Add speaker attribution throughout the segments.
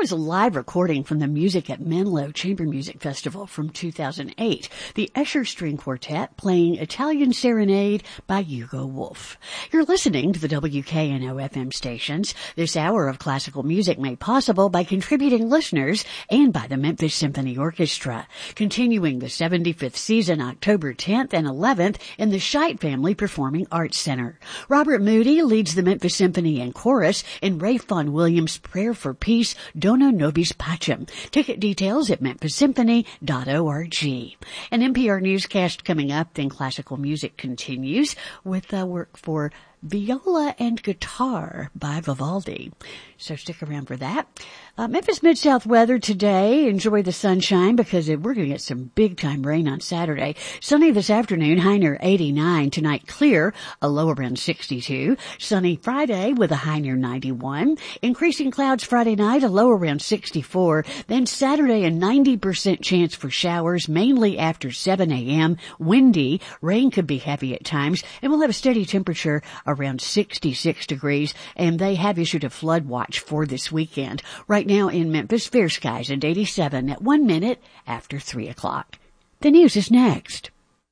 Speaker 1: was a live recording from the Music at Menlo Chamber Music Festival from 2008. The Escher String Quartet playing Italian Serenade by Hugo Wolf. You're listening to the WKNO FM stations. This hour of classical music made possible by contributing listeners and by the Memphis Symphony Orchestra. Continuing the 75th season October 10th and 11th in the Scheidt Family Performing Arts Center. Robert Moody leads the Memphis Symphony and Chorus in Ray Vaughan Williams' Prayer for Peace, Dona Nobis Pacem. Ticket details at memphisymphony.org. An NPR newscast coming up, then classical music continues with work for Viola and Guitar by Vivaldi. So stick around for that. Memphis Mid-South weather today. Enjoy the sunshine because we're going to get some big-time rain on Saturday. Sunny this afternoon, high near 89. Tonight, clear, a low around 62. Sunny Friday with a high near 91. Increasing clouds Friday night, a low around 64. Then Saturday, a 90% chance for showers, mainly after 7 a.m. Windy. Rain could be heavy at times, and we'll have a steady temperature around 66 degrees, and they have issued a flood watch for this weekend. Right now in Memphis, fair skies at 87 at 1 minute after 3 o'clock. The news is next.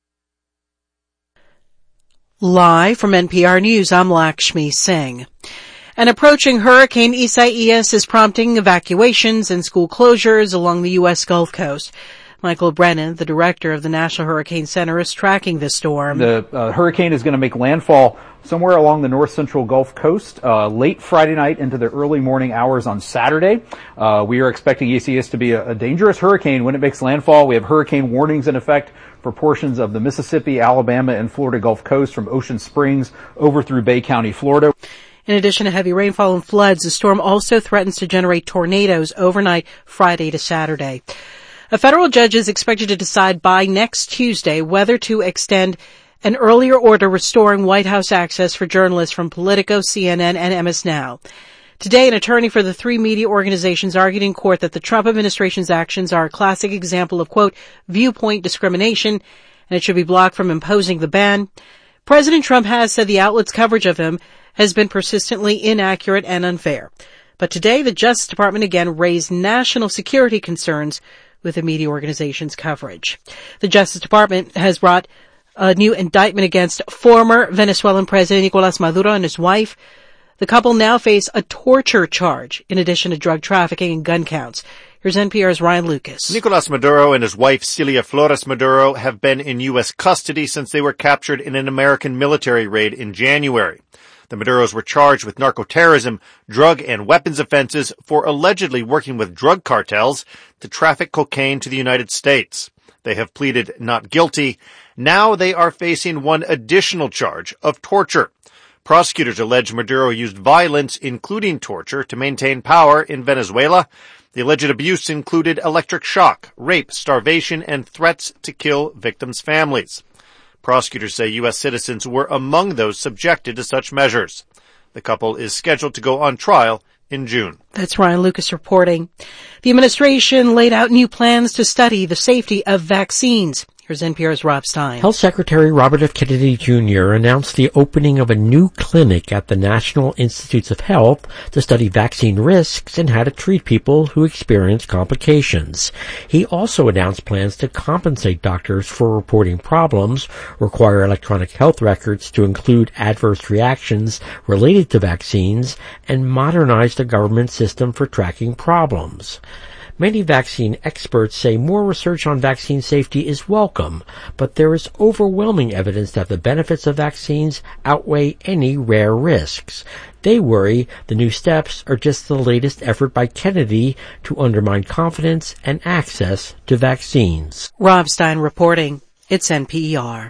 Speaker 2: Live from NPR News, I'm Lakshmi Singh. An approaching Hurricane Isaias is prompting evacuations and school closures along the U.S. Gulf Coast. Michael Brennan, the director of the National Hurricane Center, is tracking the storm.
Speaker 3: The hurricane is going to make landfall somewhere along the north central Gulf Coast late Friday night into the early morning hours on Saturday. We are expecting Isaias to be a dangerous hurricane when it makes landfall. We have hurricane warnings in effect for portions of the Mississippi, Alabama, and Florida Gulf Coast from Ocean Springs over through Bay County, Florida.
Speaker 2: In addition to heavy rainfall and floods, the storm also threatens to generate tornadoes overnight Friday to Saturday. A federal judge is expected to decide by next Tuesday whether to extend an earlier order restoring White House access for journalists from Politico, CNN, and MS Now. Today, an attorney for the three media organizations argued in court that the Trump administration's actions are a classic example of, quote, viewpoint discrimination, and it should be blocked from imposing the ban. President Trump has said the outlet's coverage of him has been persistently inaccurate and unfair. But today, the Justice Department again raised national security concerns with the media organization's coverage. The Justice Department has brought a new indictment against former Venezuelan President Nicolas Maduro and his wife. The couple now face a torture charge in addition to drug trafficking and gun counts. Here's NPR's Ryan Lucas.
Speaker 4: Nicolas Maduro and his wife Celia Flores Maduro have been in U.S. custody since they were captured in an American military raid in January. The Maduros were charged with narcoterrorism, drug and weapons offenses for allegedly working with drug cartels to traffic cocaine to the United States. They have pleaded not guilty. Now they are facing one additional charge of torture. Prosecutors allege Maduro used violence, including torture, to maintain power in Venezuela. The alleged abuse included electric shock, rape, starvation, and threats to kill victims' families. Prosecutors say U.S. citizens were among those subjected to such measures. The couple is scheduled to go on trial in June.
Speaker 2: That's Ryan Lucas reporting. The administration laid out new plans to study the safety of vaccines. Here's NPR's Rob Stein.
Speaker 5: Health Secretary Robert F. Kennedy Jr. announced the opening of a new clinic at the National Institutes of Health to study vaccine risks and how to treat people who experience complications. He also announced plans to compensate doctors for reporting problems, require electronic health records to include adverse reactions related to vaccines, and modernize the government system for tracking problems. Many vaccine experts say more research on vaccine safety is welcome, but there is overwhelming evidence that the benefits of vaccines outweigh any rare risks. They worry the new steps are just the latest effort by Kennedy to undermine confidence and access to vaccines.
Speaker 2: Rob Stein reporting. It's NPR.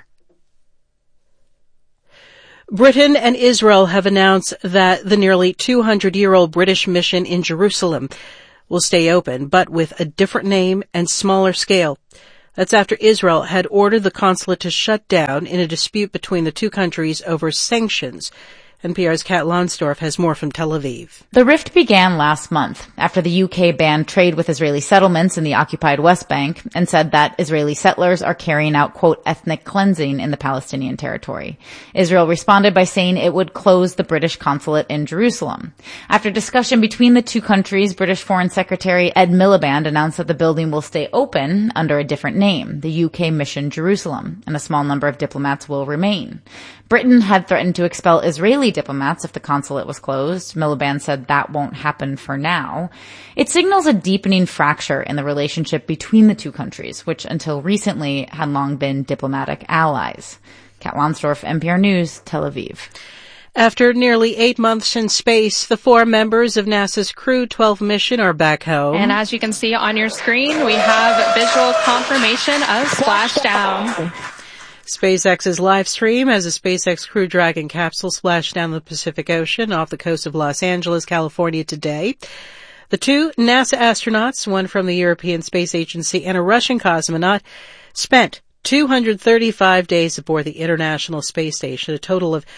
Speaker 2: Britain and Israel have announced that the nearly 200-year-old British mission in Jerusalem will stay open, but with a different name and smaller scale. That's after Israel had ordered the consulate to shut down in a dispute between the two countries over sanctions NPR's Kat Lonsdorf has more from Tel Aviv.
Speaker 6: The rift began last month after the UK banned trade with Israeli settlements in the occupied West Bank and said that Israeli settlers are carrying out, quote, ethnic cleansing in the Palestinian territory. Israel responded by saying it would close the British consulate in Jerusalem. After discussion between the two countries, British Foreign Secretary Ed Miliband announced that the building will stay open under a different name, the UK Mission Jerusalem, and a small number of diplomats will remain. Britain had threatened to expel Israeli diplomats if the consulate was closed. Miliband said that won't happen for now. It signals a deepening fracture in the relationship between the two countries, which until recently had long been diplomatic allies. Kat Lonsdorf, NPR News, Tel Aviv.
Speaker 2: After nearly 8 months in space, the 4 members of NASA's Crew 12 mission are back home.
Speaker 7: And as you can see on your screen, we have visual confirmation of splashdown.
Speaker 2: SpaceX's live stream as a SpaceX Crew Dragon capsule splashed down the Pacific Ocean off the coast of Los Angeles, California today. The 2 NASA astronauts, one from the European Space Agency and a Russian cosmonaut, spent 235 days aboard the International Space Station, a total of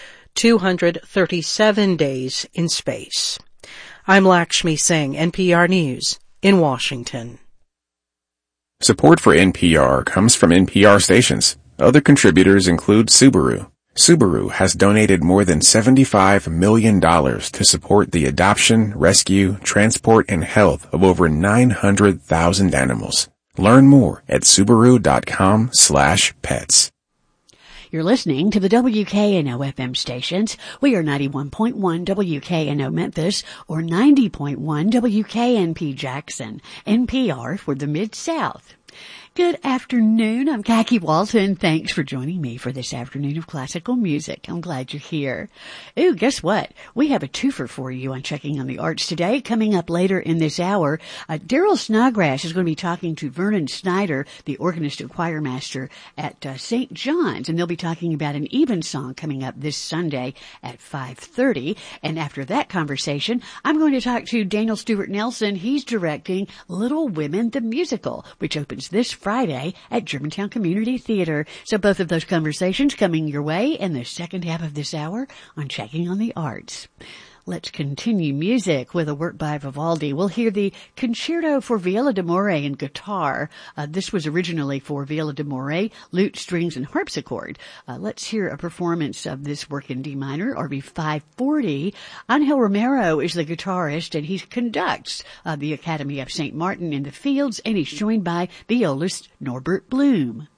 Speaker 2: 237 days in space. I'm Lakshmi Singh, NPR News in Washington.
Speaker 8: Support for NPR comes from NPR stations. Other contributors include Subaru. Subaru has donated more than $75 million to support the adoption, rescue, transport, and health of over 900,000 animals. Learn more at Subaru.com/pets.
Speaker 1: You're listening to the WKNO FM stations. We are 91.1 WKNO Memphis or 90.1 WKNP Jackson, NPR for the Mid-South. Good afternoon. I'm Khaki Walton. Thanks for joining me for this afternoon of classical music. I'm glad you're here. Ooh, guess what? We have a twofer for you on Checking on the Arts today. Coming up later in this hour, Daryl Snodgrass is going to be talking to Vernon Snyder, the organist and choir master at St. John's, and they'll be talking about an evensong coming up this Sunday at 5:30. And after that conversation, I'm going to talk to Daniel Stewart Nelson. He's directing Little Women the Musical, which opens this Friday at Germantown Community Theater. So both of those conversations coming your way in the second half of this hour on Checking on the Arts. Let's continue music with a work by Vivaldi. We'll hear the Concerto for Viola d'Amore and Guitar. This was originally for viola d'amore, lute, strings, and harpsichord. Let's hear a performance of this work in D minor, RB 540. Angel Romero is the guitarist, and he conducts the Academy of St. Martin in the Fields, and he's joined by violist Norbert Bloom.